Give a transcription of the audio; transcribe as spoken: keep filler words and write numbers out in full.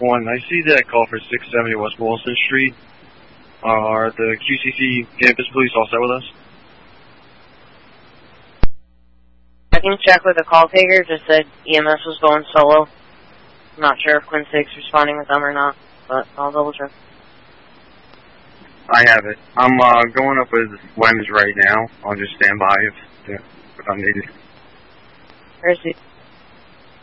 one. I see that call for six seventy West Wilson Street. Uh, are the Q C C campus police all set with us? I can check with the call taker, just said E M S was going solo. I'm not sure if Quinn Six responding with them or not, but I'll double check. I have it. I'm uh, going up with W E M S right now. I'll just stand by if, if I'm needed. Where's he?